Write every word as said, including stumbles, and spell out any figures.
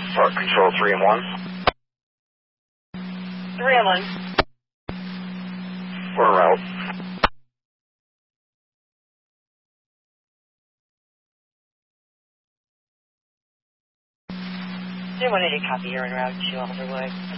Park Control three and one. three and one. We're en route. three one eight, copy, you're en route to Alderwood.